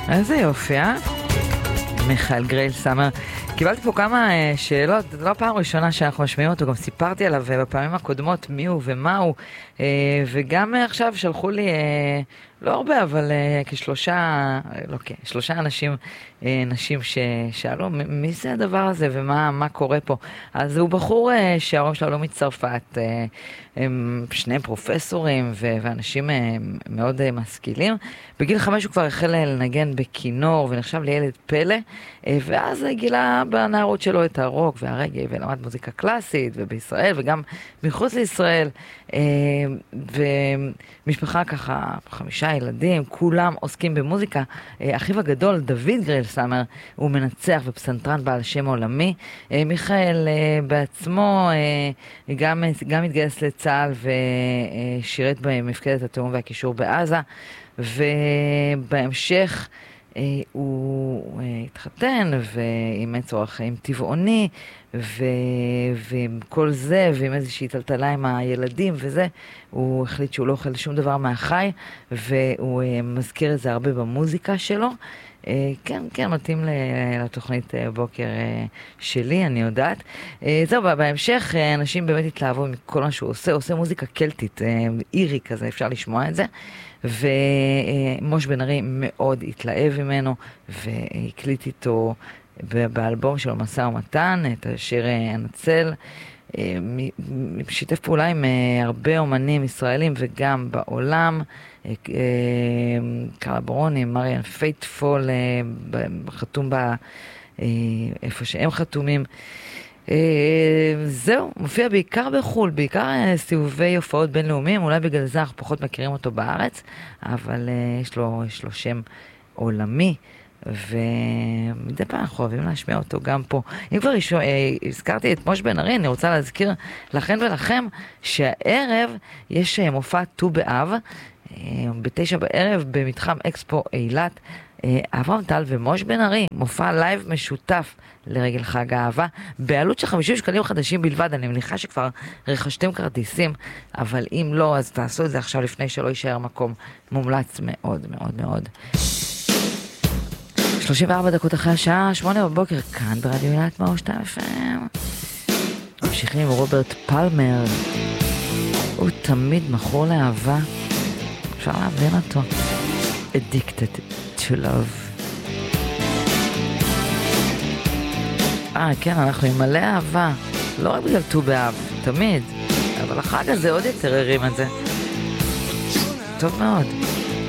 איזה יופי, מיכאל גרייל סאמר. קיבלתי פה כמה שאלות, זו לא הפעם ראשונה שאנחנו משמיעים אותו, גם סיפרתי עליו בפעמים הקודמות מי הוא ומה הוא, וגם עכשיו שלחו לי, לא הרבה, אבל שלושה נשים ששאלו מי זה הדבר הזה ומה קורה פה. אז הוא בחור שההורים שלו לא מצרפת, הם שני פרופסורים ואנשים מאוד משכילים. בגיל 5 הוא כבר החל לנגן בכינור ונחשב לילד פלא, ואז גילה בנערות שלו את הרוק והרגע ולמד מוזיקה קלאסית ובישראל וגם מחוץ לישראל, ומשפחה ככה 5 ילדים, כולם עוסקים במוזיקה. אחיו הגדול דוד גרייל סאמר הוא מנצח ופסנתרן בעל שם עולמי. מיכאל בעצמו גם התגייס לצה"ל ושירת במפקדת התיאום והקישור בעזה, ובהמשך הוא התחתן ואימץ אורח חיים טבעוני, ועם כל זה ועם איזושהי טלטלה עם הילדים וזה, הוא החליט שהוא לא אוכל שום דבר מהחי, והוא מזכיר את זה הרבה במוזיקה שלו. כן, מתאים לתוכנית בוקר שלי, אני יודעת. זהו, בהמשך אנשים באמת התלהבו מכל מה שהוא עושה מוזיקה קלטית, אירי כזה, אפשר לשמוע את זה. ומוש בן ארי מאוד התלהב ממנו והקליט איתו באלבום שלו מסע ומתן את השיר הנצל. שיתף פעולה עם הרבה אומנים ישראלים וגם בעולם, קרלה ברוני, מריאן פייטפול, חתום איפה שהם חתומים. זהו, מופיע בעיקר בחול, בעיקר סיבובי הופעות בינלאומיים, אולי בגלל זה אנחנו פחות מכירים אותו בארץ, אבל יש לו שם עולמי, ומדי פעם אנחנו אוהבים להשמיע אותו גם פה. אם כבר הזכרתי את מוש בן ארי, אני רוצה להזכיר לכן ולכם שהערב יש מופע ט"ו באב, ב9 בערב במתחם אקספו אילת, אברהם טל ומוש בן ארי, מופע לייב משותף לרגל חג האהבה, בעלות של 50 שקלים חדשים בלבד. אני מניחה שכבר רכשתם כרטיסים, אבל אם לא, אז תעשו את זה עכשיו לפני שלא יישאר מקום. מומלץ מאוד מאוד מאוד. 34 דקות אחרי השעה 8 בבוקר, כאן ברדיו אילת 102 FM. ממשיכים עם רוברט פלמר. הוא תמיד מכור לאהבה, אפשר להבין אותו. Addicted to love. כן, אנחנו עם מלא אהבה, לא רק בגלל ט"ו באב, תמיד, אבל החג הזה עוד יותר הרים את זה. טוב מאוד.